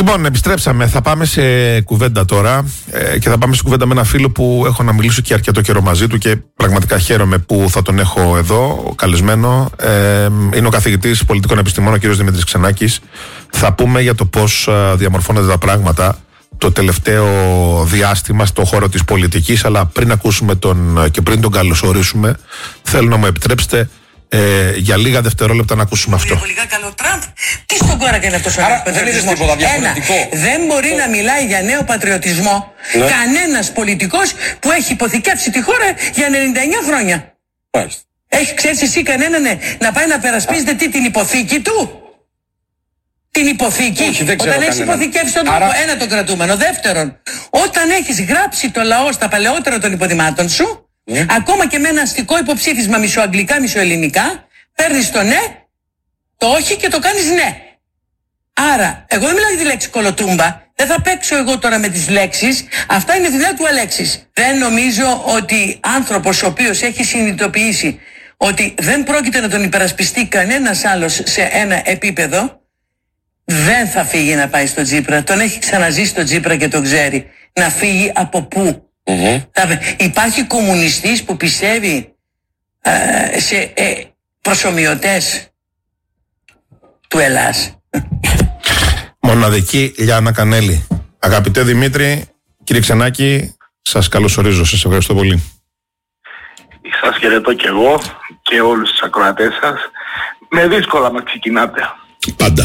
Λοιπόν, επιστρέψαμε. Θα πάμε σε κουβέντα τώρα και θα πάμε σε κουβέντα με ένα φίλο που έχω να μιλήσω και αρκετό καιρό μαζί του και πραγματικά χαίρομαι που θα τον έχω εδώ καλεσμένο. Είναι ο καθηγητής πολιτικών επιστημών, ο κ. Δημήτρης Ξενάκης. Θα πούμε για το πώς διαμορφώνονται τα πράγματα το τελευταίο διάστημα στον χώρο της πολιτικής, αλλά πριν ακούσουμε και πριν τον καλωσορίσουμε, θέλω να μου επιτρέψετε για λίγα δευτερόλεπτα να ακούσουμε αυτό. Διαβολικά καλό Τραμπ. Τι στον κόρα κάνει αυτός ο νέος πατριωτισμός? Δεν μπορεί να μιλάει για νέο πατριωτισμό κανένας πολιτικός που έχει υποθηκεύσει τη χώρα για 99 χρόνια. Ξέρεις εσύ κανέναν να πάει να περασπίζεται την υποθήκη του? Την υποθήκη? Όχι, όταν έχεις υποθηκεύσει τον τόπο, ένα το κρατούμενο. Δεύτερον, όταν έχεις γράψει το λαό στα παλαιότερα των υποδημάτων σου, ακόμα και με ένα αστικό υποψήφισμα μισοαγγλικά, μισοελληνικά, παίρνεις το ναι, το όχι και το κάνεις ναι. Άρα, εγώ δεν μιλάω για τη λέξη κολοτούμπα, δεν θα παίξω εγώ τώρα με τις λέξεις, αυτά είναι δουλειά του Αλέξης. Δεν νομίζω ότι άνθρωπος ο οποίος έχει συνειδητοποιήσει ότι δεν πρόκειται να τον υπερασπιστεί κανένας άλλος σε ένα επίπεδο, δεν θα φύγει να πάει στο Τσίπρα. Τον έχει ξαναζήσει το Τσίπρα και τον ξέρει. Να φύγει από πού? Υπάρχει κομμουνιστής που πιστεύει σε προσομοιωτές του Ελλάς? Μοναδική Λιάννα Κανέλη. Αγαπητέ Δημήτρη, κύριε Ξενάκη, σας καλωσορίζω, σας ευχαριστώ πολύ. Σας χαιρετώ και εγώ και όλους τους ακροατές σας. Με δύσκολα μας ξεκινάτε. Πάντα.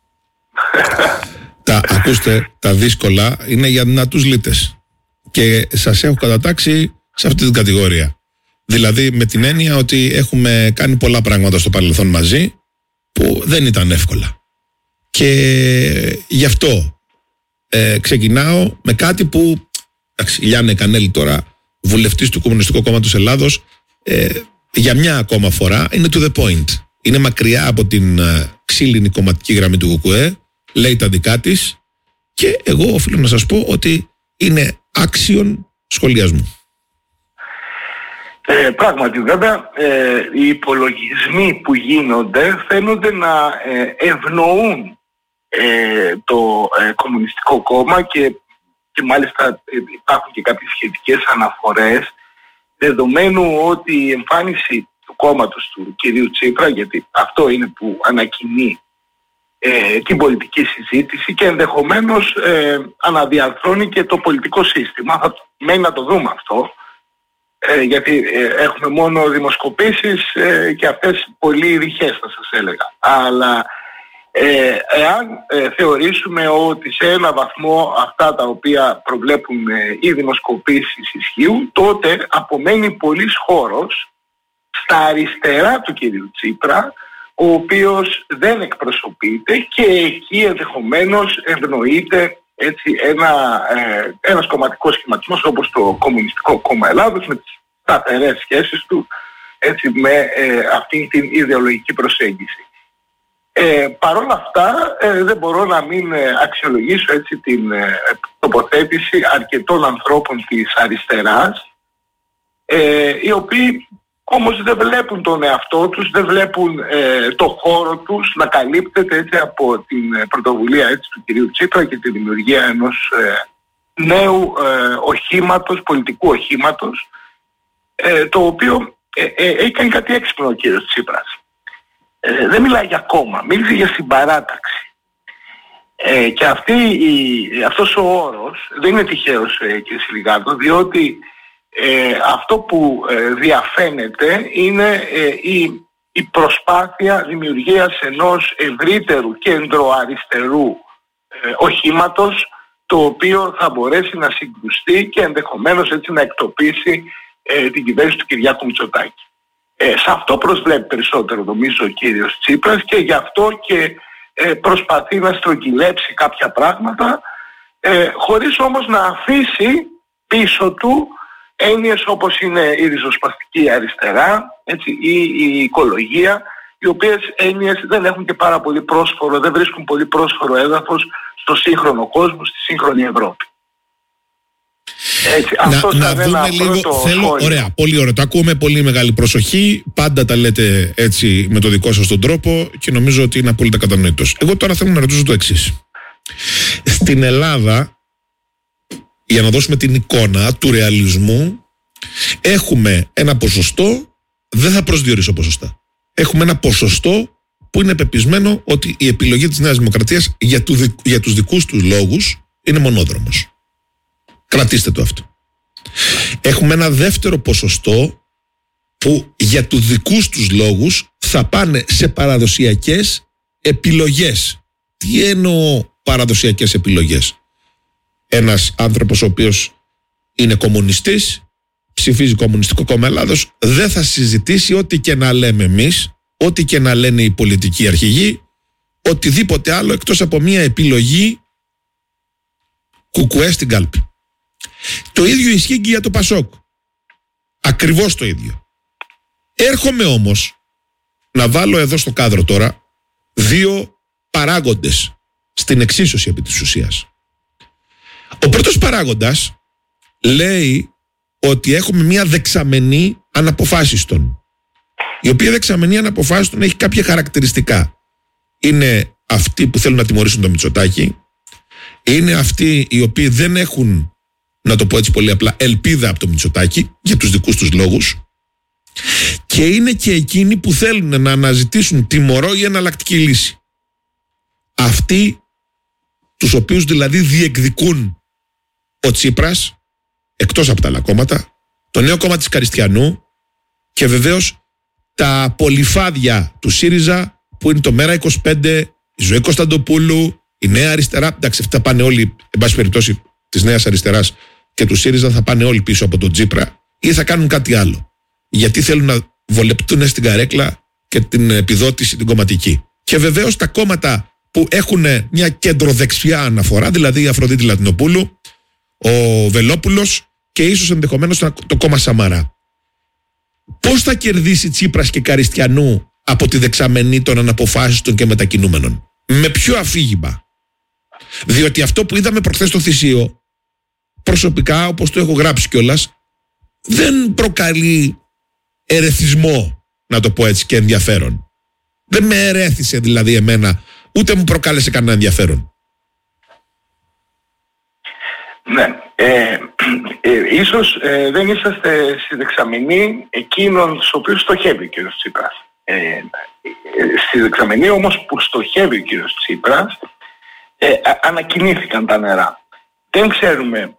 Ακούστε, τα δύσκολα είναι για δυνατούς λύτες. Και σας έχω κατατάξει σε αυτή την κατηγορία. Δηλαδή με την έννοια ότι έχουμε κάνει πολλά πράγματα στο παρελθόν μαζί που δεν ήταν εύκολα. Και γι' αυτό ξεκινάω με κάτι που, εντάξει, η Λιάννα Κανέλη τώρα, βουλευτής του Κομμουνιστικού Κόμματος Ελλάδος, για μια ακόμα φορά είναι to the point. Είναι μακριά από την ξύλινη κομματική γραμμή του ΚΚΕ, λέει τα δικά της και εγώ οφείλω να σας πω ότι είναι άξιον σχολιασμού. Πράγματι βέβαια οι υπολογισμοί που γίνονται φαίνονται να ευνοούν το Κομμουνιστικό Κόμμα και μάλιστα υπάρχουν και κάποιες σχετικές αναφορές, δεδομένου ότι η εμφάνιση του κόμματος του κυρίου Τσίπρα, γιατί αυτό είναι που ανακοινεί την πολιτική συζήτηση και ενδεχομένως αναδιαρθρώνει και το πολιτικό σύστημα. Θα μένει να το δούμε αυτό, γιατί έχουμε μόνο δημοσκοπήσεις και αυτές πολύ ρηχές θα σας έλεγα. Αλλά εάν θεωρήσουμε ότι σε ένα βαθμό αυτά τα οποία προβλέπουν οι δημοσκοπήσεις ισχύουν, τότε απομένει πολύς χώρος στα αριστερά του κυρίου Τσίπρα, ο οποίος δεν εκπροσωπείται και εκεί ενδεχομένως ευνοείται έτσι ένας κομματικός σχηματισμός όπως το Κομμουνιστικό Κόμμα Ελλάδος με τις σταθερές σχέσεις του έτσι, με αυτήν την ιδεολογική προσέγγιση. Παρ' όλα αυτά δεν μπορώ να μην αξιολογήσω έτσι, την τοποθέτηση αρκετών ανθρώπων της αριστεράς, οι οποίοι όμως δεν βλέπουν τον εαυτό τους, δεν βλέπουν το χώρο τους να καλύπτεται έτσι, από την πρωτοβουλία έτσι, του κυρίου Τσίπρα και τη δημιουργία ενός νέου οχήματος, πολιτικού οχήματος, το οποίο έχει κάνει κάτι έξυπνο ο κύριος Τσίπρας. Δεν μιλάει για κόμμα, μίλησε για συμπαράταξη. Και αυτός ο όρος δεν είναι τυχαίος, κύριε Σιλιγάτο, διότι αυτό που διαφαίνεται είναι η προσπάθεια δημιουργίας ενός ευρύτερου κεντροαριστερού οχήματος, το οποίο θα μπορέσει να συγκρουστεί και ενδεχομένως έτσι να εκτοπίσει την κυβέρνηση του Κυριάκου Μητσοτάκη. Σε αυτό προσβλέπει περισσότερο νομίζω ο κύριος Τσίπρας και γι' αυτό και προσπαθεί να στρογγυλέψει κάποια πράγματα, χωρίς όμως να αφήσει πίσω του έννοιες όπως είναι η ριζοσπαστική αριστερά έτσι, ή η οικολογία, οι οποίες έννοιες δεν έχουν και πάρα πολύ πρόσφορο, δεν βρίσκουν πολύ πρόσφορο έδαφος στο σύγχρονο κόσμο, στη σύγχρονη Ευρώπη. Έτσι, να δούμε λίγο, ωραία, πολύ ωραία, το ακούω με πολύ μεγάλη προσοχή, πάντα τα λέτε έτσι με το δικό σας τον τρόπο και νομίζω ότι είναι απόλυτα κατανοητός. Εγώ τώρα θέλω να ρωτήσω το εξής. Στην Ελλάδα, για να δώσουμε την εικόνα του ρεαλισμού, έχουμε ένα ποσοστό, δεν θα προσδιορίσω ποσοστά, έχουμε ένα ποσοστό που είναι πεπισμένο ότι η επιλογή της Νέας Δημοκρατίας για τους δικούς τους λόγους είναι μονόδρομος. Κρατήστε το αυτό. Έχουμε ένα δεύτερο ποσοστό που για τους δικούς τους λόγους θα πάνε σε παραδοσιακές επιλογές. Τι εννοώ παραδοσιακές επιλογές? Ένας άνθρωπος ο οποίος είναι κομμουνιστής, ψηφίζει Κομμουνιστικό Κόμμα Ελλάδος, δεν θα συζητήσει ό,τι και να λέμε εμείς, ό,τι και να λένε οι πολιτικοί αρχηγοί, οτιδήποτε άλλο εκτός από μια επιλογή κουκουέ στην κάλπη. Το ίδιο ισχύει και για το Πασόκ. Ακριβώς το ίδιο. Έρχομαι όμως να βάλω εδώ στο κάδρο τώρα δύο παράγοντες στην εξίσωση επί της ουσίας. Ο πρώτος παράγοντας λέει ότι έχουμε μια δεξαμενή αναποφάσιστον, η οποία δεξαμενή αναποφάσιστον έχει κάποια χαρακτηριστικά. Είναι αυτοί που θέλουν να τιμωρήσουν το Μητσοτάκη, είναι αυτοί οι οποίοι δεν έχουν, να το πω έτσι πολύ απλά, ελπίδα από το Μητσοτάκη για τους δικούς τους λόγους, και είναι και εκείνοι που θέλουν να αναζητήσουν τιμωρό ή εναλλακτική λύση. Αυτοί τους οποίους δηλαδή διεκδικούν ο Τσίπρας, εκτός από τα άλλα κόμματα, το νέο κόμμα της Καριστιανού και βεβαίως τα πολυφάδια του ΣΥΡΙΖΑ που είναι το ΜΕΡΑ25, η Ζωή Κωνσταντοπούλου, η Νέα Αριστερά. Εντάξει, αυτά πάνε όλοι, εν πάση περιπτώσει, της Νέας Αριστεράς και του ΣΥΡΙΖΑ θα πάνε όλοι πίσω από τον Τσίπρα, ή θα κάνουν κάτι άλλο. Γιατί θέλουν να βολεπτούν στην καρέκλα και την επιδότηση την κομματική. Και βεβαίως τα κόμματα που έχουν μια κεντροδεξιά αναφορά, δηλαδή η Αφροδίτη Λατινοπούλου, ο Βελόπουλος και ίσως ενδεχομένως το κόμμα Σαμαρά. Πώς θα κερδίσει Τσίπρας και Καριστιανού από τη δεξαμενή των αναποφάσιστων και μετακινούμενων? Με ποιο αφήγημα? Διότι αυτό που είδαμε προχθές στο Θησίο, προσωπικά, όπως το έχω γράψει κιόλας, δεν προκαλεί ερεθισμό, να το πω έτσι, και ενδιαφέρον. Δεν με ερέθησε δηλαδή εμένα, ούτε μου προκάλεσε κανένα ενδιαφέρον. Ναι, ίσως δεν είσαστε στη δεξαμενή εκείνων στους οποίους στοχεύει ο κ. Τσίπρας. Στη δεξαμενή όμως που στοχεύει ο κ. Τσίπρας ανακοινήθηκαν τα νερά. Δεν ξέρουμε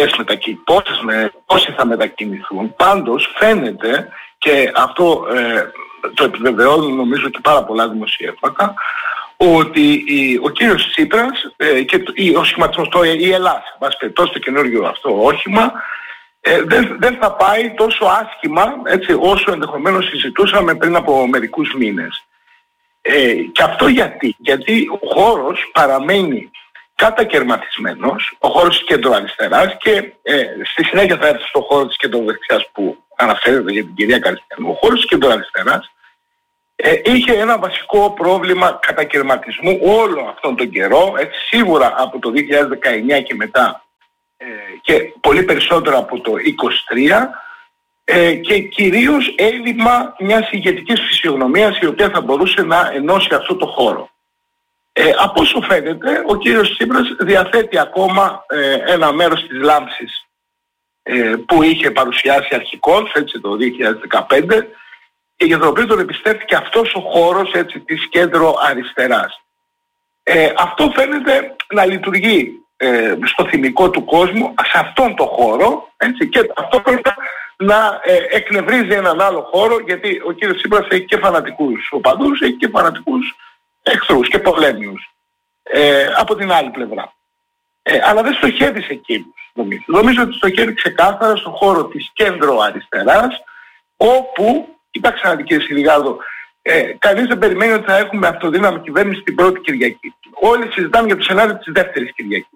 πόσοι θα μετακινηθούν. Πάντως φαίνεται, και αυτό το επιβεβαιώνουν νομίζω και πάρα πολλά δημοσιεύματα, ότι ο κύριος Τσίπρας και ο σχηματισμός, η Ελλάδα, το καινούργιο αυτό όχημα, δεν θα πάει τόσο άσχημα, έτσι, όσο ενδεχομένως συζητούσαμε πριν από μερικούς μήνες. Και αυτό γιατί ο χώρος παραμένει κατακερματισμένος, ο χώρος της κεντροαριστεράς, και στη συνέχεια θα έρθει στο χώρο της κεντροδεξιάς που αναφέρεται για την κυρία Καριστιανού. Ο χώρος της κεντροαριστεράς είχε ένα βασικό πρόβλημα κατακερματισμού όλο αυτόν τον καιρό, έτσι, σίγουρα από το 2019 και μετά, και πολύ περισσότερο από το 2023, και κυρίως έλλειμμα μιας ηγετικής φυσιογνωμίας η οποία θα μπορούσε να ενώσει αυτό το χώρο. Από όσο φαίνεται, ο κύριος Τσίπρας διαθέτει ακόμα ένα μέρος της λάμψης που είχε παρουσιάσει αρχικώς, έτσι, το 2015, και για το οποίο τον εμπιστεύτηκε αυτός ο χώρος, έτσι, της κέντρο αριστεράς. Αυτό φαίνεται να λειτουργεί στο θυμικό του κόσμου, σε αυτόν τον χώρο, έτσι, και αυτό πρέπει να εκνευρίζει έναν άλλο χώρο, γιατί ο κύριος Τσίπρας έχει και φανατικούς οπαδούς, έχει και φανατικούς εχθρούς και πολέμιους από την άλλη πλευρά. Αλλά δεν στοχεύει σε εκείνους, νομίζω. Νομίζω ότι στοχεύει ξεκάθαρα στον χώρο της κέντρο αριστεράς, όπου, κοιτάξτε να δει κύριε Σιλιγάδο, κανείς δεν περιμένει ότι θα έχουμε αυτοδύναμη κυβέρνηση την πρώτη Κυριακή. Όλοι συζητάμε για το σενάριο της δεύτερης Κυριακής.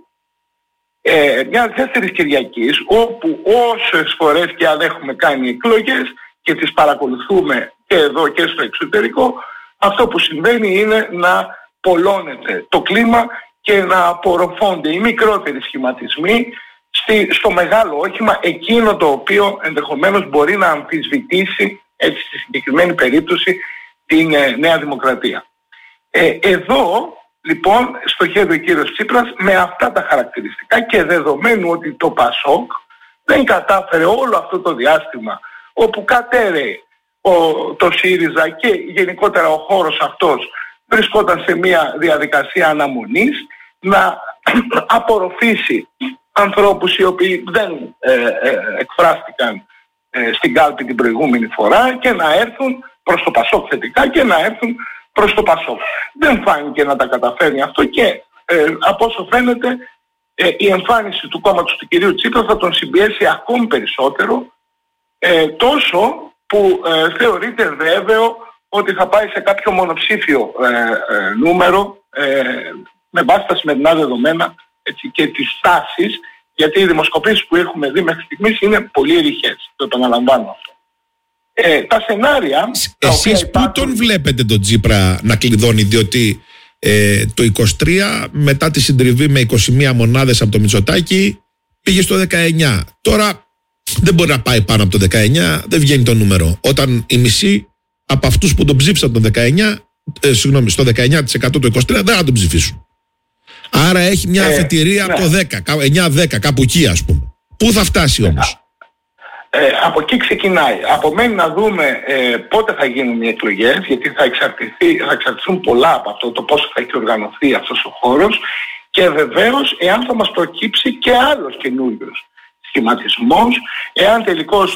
Μια δεύτερης Κυριακής, όπου όσες φορές και αν έχουμε κάνει εκλογές και τις παρακολουθούμε και εδώ και στο εξωτερικό, αυτό που συμβαίνει είναι να πολλώνεται το κλίμα και να απορροφώνται οι μικρότεροι σχηματισμοί στο μεγάλο όχημα, εκείνο το οποίο ενδεχομένως μπορεί να αμφισβητήσει, έτσι, στη συγκεκριμένη περίπτωση, την Νέα Δημοκρατία. Εδώ λοιπόν στοχεύει ο κύριος Τσίπρας με αυτά τα χαρακτηριστικά, και δεδομένου ότι το ΠΑΣΟΚ δεν κατάφερε όλο αυτό το διάστημα όπου κατέρεε το ΣΥΡΙΖΑ και γενικότερα ο χώρος αυτός βρισκόταν σε μια διαδικασία αναμονής, να απορροφήσει ανθρώπους οι οποίοι δεν εκφράστηκαν στην κάλπη την προηγούμενη φορά και να έρθουν προς το ΠΑΣΟΚ θετικά και να έρθουν προς το ΠΑΣΟΚ. Δεν φάνηκε να τα καταφέρνει αυτό, και από όσο φαίνεται η εμφάνιση του κόμματος του κυρίου Τσίπρα θα τον συμπιέσει ακόμη περισσότερο, τόσο που θεωρείται βέβαιο ότι θα πάει σε κάποιο μονοψήφιο νούμερο με βάση τα σημερινά δεδομένα, έτσι, και τις τάσεις, γιατί οι δημοσκοπήσεις που έχουμε δει μέχρι στιγμής είναι πολύ ρηχές, το επαναλαμβάνω αυτό. Τα σενάρια... Εσείς πού τον βλέπετε τον Τσίπρα να κλειδώνει, διότι το 23 μετά τη συντριβή με 21 μονάδες από το Μητσοτάκη πήγε στο 19. Τώρα δεν μπορεί να πάει πάνω από το 19, δεν βγαίνει το νούμερο. Όταν οι μισοί από αυτούς που τον ψήφισαν το 19, στο 19% το 23 δεν θα τον ψηφίσουν. Άρα έχει μια αφετηρία από το 10, 9-10, κάπου εκεί ας πούμε. Πού θα φτάσει όμως? Από εκεί ξεκινάει. Απομένει να δούμε πότε θα γίνουν οι εκλογές, γιατί θα εξαρτηθούν πολλά από αυτό, το πώς θα έχει οργανωθεί αυτός ο χώρος, και βεβαίως εάν θα μας προκύψει και άλλος καινούριος σχηματισμός, εάν τελικώς...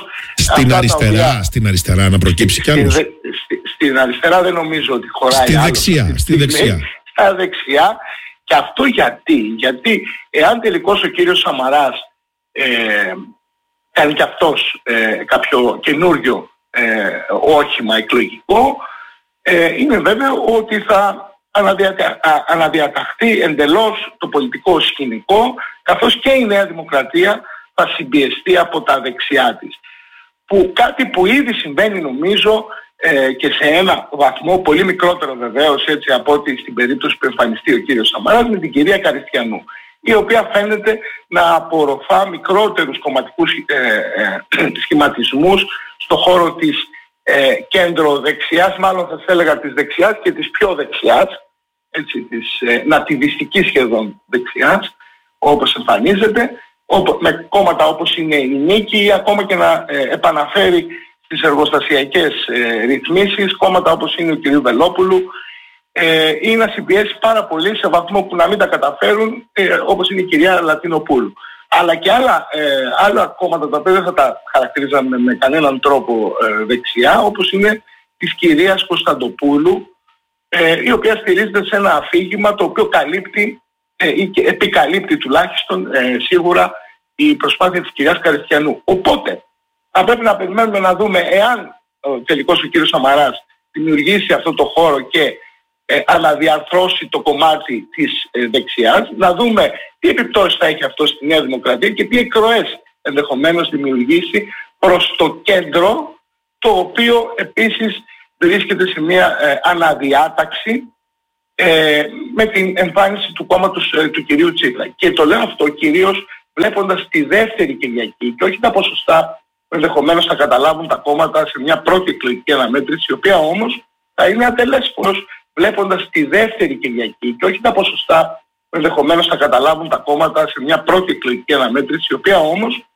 Στην αριστερά να προκύψει κι άλλος. Στην αριστερά δεν νομίζω ότι χωράει στη δεξιά. Στα δεξιά. Και αυτό γιατί εάν τελικώς ο κύριος Σαμαράς κάνει και αυτός κάποιο καινούριο όχημα εκλογικό, είναι βέβαιο ότι θα αναδιαταχθεί εντελώς το πολιτικό σκηνικό, καθώς και η Νέα Δημοκρατία θα συμπιεστεί από τα δεξιά της. Κάτι που ήδη συμβαίνει νομίζω και σε ένα βαθμό πολύ μικρότερο βεβαίως, έτσι, από ότι στην περίπτωση που εμφανιστεί ο κύριος Σαμαράς, με την κυρία Καριστιανού, η οποία φαίνεται να απορροφά μικρότερους κομματικούς σχηματισμούς στο χώρο της κέντρο-δεξιάς, μάλλον θα έλεγα της δεξιάς και της πιο δεξιάς, έτσι, της νατιβιστικής σχεδόν δεξιάς, όπως εμφανίζεται, με κόμματα όπως είναι η Νίκη, ή ακόμα και να επαναφέρει στις εργοστασιακές ρυθμίσεις κόμματα όπως είναι ο κ. Βελόπουλου, ή να συμπιέσει πάρα πολύ σε βαθμό που να μην τα καταφέρουν, όπως είναι η κυρία Λατινοπούλου. Αλλά και άλλα κόμματα τα οποία δεν θα τα χαρακτηρίζαμε με κανέναν τρόπο δεξιά, όπως είναι της κυρίας Κωνσταντοπούλου, η οποία στηρίζεται σε ένα αφήγημα το οποίο καλύπτει ή επικαλύπτει τουλάχιστον σίγουρα η προσπάθεια της κυρίας Καριστιανού. Οπότε θα πρέπει να περιμένουμε να δούμε εάν τελικώς ο κύριος Σαμαράς δημιουργήσει αυτό το χώρο και αναδιαρθρώσει το κομμάτι της δεξιάς, να δούμε τι επιπτώσεις θα έχει αυτό στη Νέα Δημοκρατία και τι εκροές ενδεχομένως δημιουργήσει προς το κέντρο, το οποίο επίσης βρίσκεται σε μια αναδιάταξη με την εμφάνιση του κόμματος του κυρίου Τσίπρα. Και το λέω αυτό κυρίως βλέποντας τη δεύτερη Κυριακή και όχι τα ποσοστά που ενδεχομένως θα καταλάβουν τα κόμματα σε μια πρώτη εκλογική αναμέτρηση, η οποία όμως θα είναι ατελέσφορος, βλέποντας τη δεύτερη Κυριακή και όχι τα ποσοστά που ενδεχομένως θα καταλάβουν τα κόμματα σε μια πρώτη εκλογική αναμέτρηση, η οποία όμως